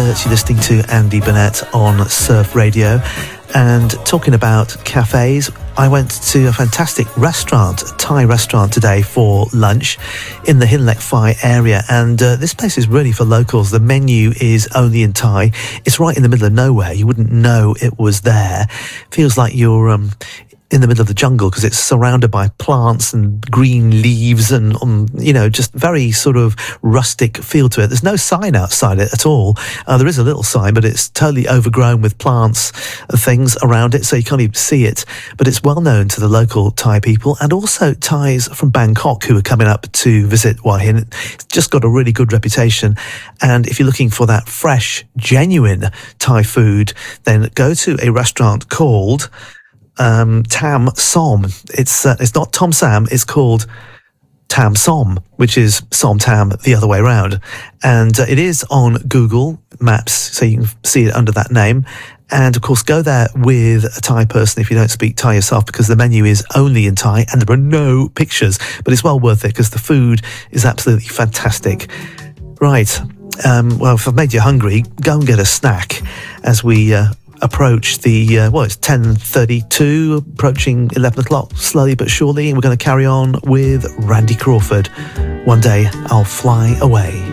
Roberts. You're listening to Andy Burnett on Surf Radio. And talking about cafes, I went to a fantastic restaurant, a Thai restaurant today for lunch in the Hinlek Phai area. And this place is really for locals. The menu is only in Thai. It's right in the middle of nowhere. You wouldn't know it was there. Feels like you're in the middle of the jungle because it's surrounded by plants and green leaves and, just very sort of rustic feel to it. There's no sign outside it at all. There is a little sign, but it's totally overgrown with plants and things around it, so you can't even see it. But it's well known to the local Thai people and also Thais from Bangkok who are coming up to visit Hua Hin. It's just got a really good reputation. And if you're looking for that fresh, genuine Thai food, then go to a restaurant called Tam Som. It's not Tom Sam, it's called Tam Som, which is Som Tam the other way around. And it is on Google Maps, so you can see it under that name. And of course, go there with a Thai person if you don't speak Thai yourself, because the menu is only in Thai and there are no pictures. But it's well worth it because the food is absolutely fantastic. Right. Well, if I've made you hungry, go and get a snack as we approach the, it's 10:32, approaching 11 o'clock, slowly but surely, and we're going to carry on with Randy Crawford. One day I'll fly away.